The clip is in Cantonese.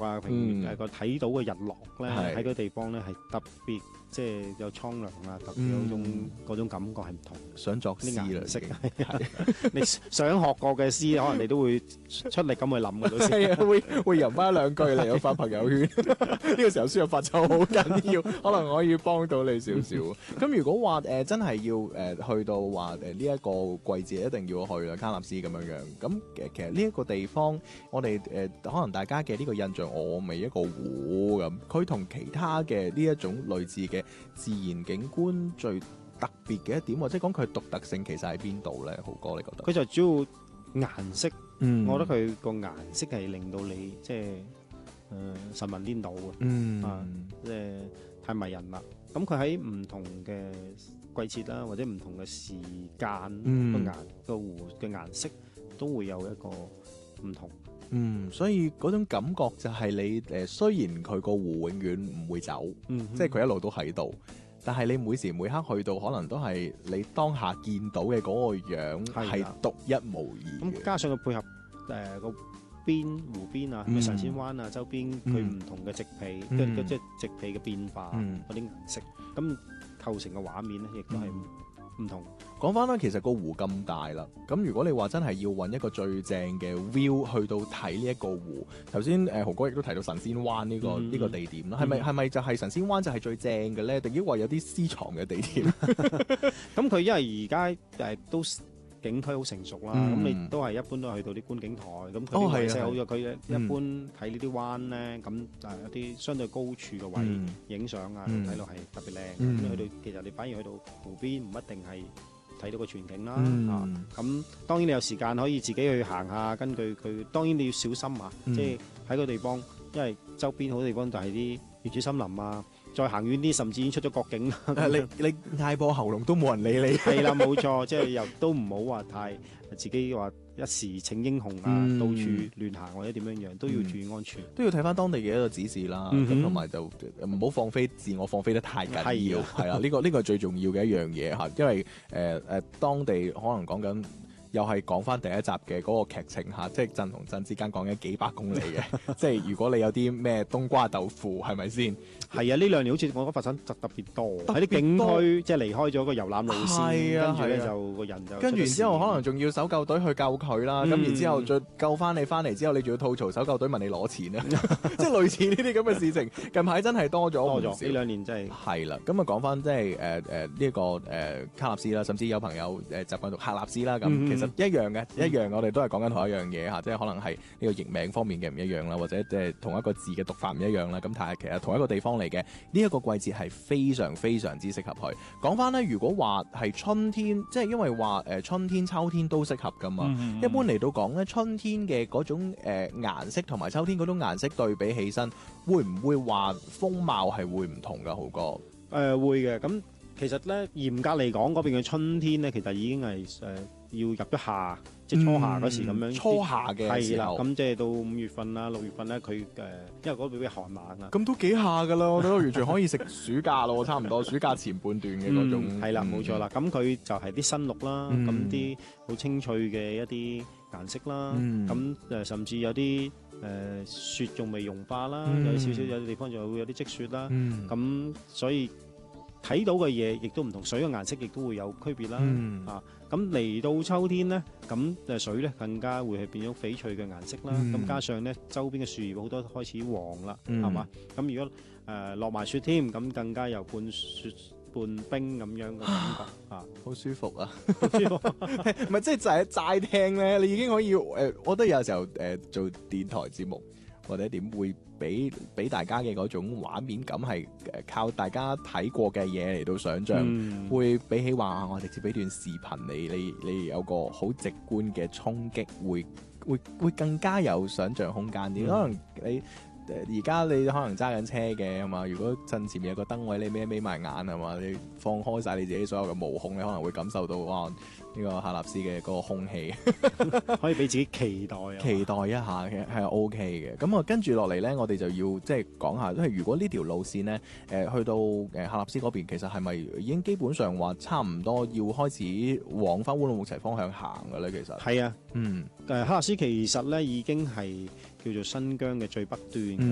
啊，平原個睇到嘅日落咧，喺個地方咧係特別，即係有蒼涼啊，特別有嗰種感覺係唔同。 想作詩啦， 顏色你想學過嘅詩，可能你都會出力咁去諗嘅，到時係啊，會吟翻兩句嚟，我發朋友圈。呢個時候輸入法就好緊要，可能可以幫到你少少。咁如果話真係要去到話呢一個季節一定要去啦，卡納斯咁樣樣。咁其實呢一個地方，我哋可能大家嘅呢個印象，我咪一個湖咁。佢同其他嘅呢一種類似嘅自然景觀最特別嘅一點，或者講佢獨特性其實喺邊度咧？豪哥，你覺得？ 佢就主要顏色，我覺得佢個顏色係令到你即係神魂顛倒嘅，即係太迷人啦。咁佢喺唔同嘅季節啦，或者唔同嘅時間，個湖嘅顏色都會有一個唔同。 所以嗰種感覺就係你雖然佢個湖永遠唔會走，即係佢一路都喺度。但係你每時每刻去到，可能都係你當下見到嘅嗰個樣係獨一無二。 咁加上佢配合個湖邊啊，神仙灣啊，周邊佢唔同嘅植被，即係植被嘅變化嗰啲顏色，咁構成嘅畫面咧，亦都係唔同。 講翻啦，其實個湖咁大啦，咁如果你話真係要揾一個最正嘅 view 去到睇呢一個湖，頭先豪哥亦都提到神仙灣呢個地點啦，係咪就係神仙灣就係最正嘅咧？定抑或有啲私藏嘅地點？ 咁佢因為而家都景區好成熟啦，咁你都係一般都係去到啲觀景台，咁佢啲位勢好咗，佢一般睇呢啲灣咧，咁一啲相對高處嘅位影相啊，睇落係特別靚。咁你去到其實你反而去到湖邊唔一定係睇到個全景啦，咁當然你有時間可以自己去行下，根據佢，當然你要小心啊，即係喺個地方，因為周邊好多地方就係啲原始森林啊，再行遠啲甚至已經出咗國境啦。 你嗌破喉嚨都冇人理你。 係啦，冇錯，即係又都唔好話太自己話一時逞英雄啊，到處亂行或者點樣樣，都要注意安全， 都要睇翻當地嘅一個指示啦。咁同埋就唔好放飛自我，放飛得太緊要。係啦，呢個係最重要嘅一樣嘢嚇，因為當地可能講緊。又係講翻第一集嘅嗰個劇情嚇，即係鎮同鎮之間講緊幾百公里嘅，即係如果你有啲咩冬瓜豆腐，係咪先？ 係啊，呢兩年好似我覺得發生特別多喺啲景區，即係離開咗個遊覽路線，跟住咧就個人就跟住然之後可能仲要搜救隊去救佢啦，咁然之後再救翻你翻嚟之後，你仲要吐槽搜救隊問你攞錢啊，即係類似呢啲咁嘅事情，近排真係多咗呢兩年真係係啦。咁啊講翻即係呢一個卡納斯啦，甚至有朋友習慣讀喀納斯啦，咁其實一樣嘅，我哋都係講緊同一樣嘢嚇，即係可能係呢個譯名方面嘅唔一樣啦，或者即係同一個字嘅讀法唔一樣啦。咁但係其實同一個地方嚟嘅，呢一個季節係非常非常之適合去。講翻咧，如果話係春天，即係因為話春天、秋天都適合噶嘛。一般嚟到講咧，春天嘅嗰種顏色同埋秋天嗰種顏色對比起身，會唔會話風貌係會唔同噶？豪哥會嘅。咁其實咧嚴格嚟講，嗰邊嘅春天咧，其實已經係要入咗夏，即係初夏嗰時咁樣。 初夏嘅時候，係啦， 咁即係到5月份啦、6月份咧，佢因為嗰邊比較寒冷啊。 咁都幾夏噶啦，我都完全可以食暑假咯，差唔多暑假前半段嘅嗰種。 係啦，冇錯啦。咁佢就係啲新綠啦，咁啲好清脆嘅一啲顏色啦。咁甚至有啲雪仲未融化啦，有少少有啲地方就會有啲積雪啦。咁所以睇到嘅嘢亦都唔同，水嘅顏色亦都會有區別啦。咁嚟到秋天咧，咁水咧更加會係變咗翡翠嘅顏色啦。咁加上咧周邊嘅樹葉好多開始黃啦，係嘛？咁如果落埋雪添，咁更加有半雪半冰咁樣嘅感覺啊， 好舒服啊！好舒服，唔係即係就係齋聽咧，你已經可以我覺得有時候做電台節目或者點會俾大家嘅嗰種畫面感係靠大家睇過嘅嘢嚟到想像，會比起話我直接俾段視頻你有個好直觀嘅衝擊，會更加有想像空間啲。可能你而家你可能揸緊車嘅係嘛，如果趁前面有個燈位，你眯埋眼係嘛，你放開晒你自己所有嘅毛孔，你可能會感受到哇呢個喀納斯嘅嗰個空氣， 可以俾自己期待一下嘅係 OK 嘅。咁啊跟住落嚟咧，我哋就要即係講下，因為如果呢條路線咧去到喀納斯嗰邊，其實係咪已經基本上話差唔多要開始往翻烏魯木齊方向行嘅咧？其實係啊，喀納斯其實咧已經係叫做新疆嘅最北端。